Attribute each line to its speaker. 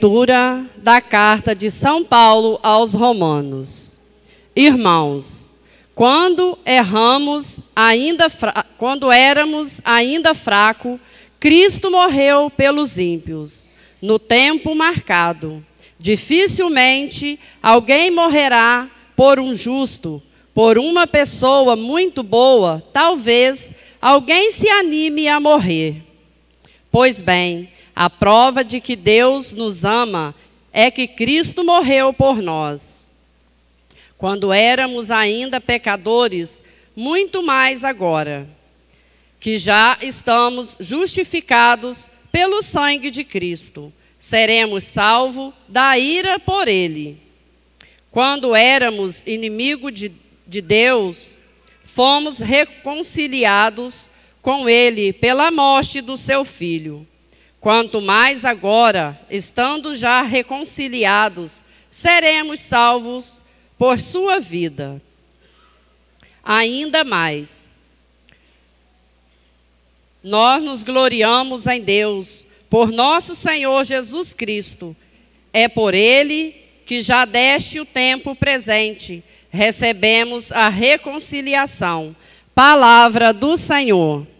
Speaker 1: Leitura da carta de São Paulo aos Romanos. Irmãos, quando éramos ainda fracos, Cristo morreu pelos ímpios, no tempo marcado. Dificilmente alguém morrerá por um justo, por uma pessoa muito boa, talvez alguém se anime a morrer. Pois bem, a prova de que Deus nos ama é que Cristo morreu por nós. Quando éramos ainda pecadores, muito mais agora, que já estamos justificados pelo sangue de Cristo, seremos salvos da ira por Ele. Quando éramos inimigos de Deus, fomos reconciliados com Ele pela morte do seu Filho. Quanto mais agora, estando já reconciliados, seremos salvos por sua vida. Ainda mais, nós nos gloriamos em Deus, por nosso Senhor Jesus Cristo. É por Ele que já deste o tempo presente, recebemos a reconciliação. Palavra do Senhor.